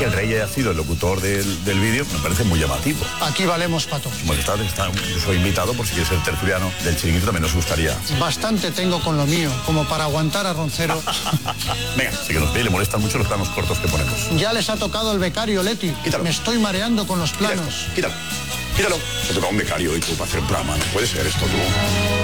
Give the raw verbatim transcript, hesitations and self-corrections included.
el rey haya sido el locutor del, del vídeo me parece muy llamativo. Aquí valemos, Pato. Su majestad está, yo soy invitado por si quiere ser tertuliano del chiringuito, también nos gustaría. Bastante tengo con lo mío, como para aguantar a Roncero. Venga, sí que nos ve y le molestan mucho los planos cortos que ponemos. Ya les ha tocado el becario, Leti. Quítalo. Me estoy mareando con los planos. Quítalo, quítalo. Quítalo. Se ha tocado un becario y tú para hacer un programa. No puede ser esto, tú.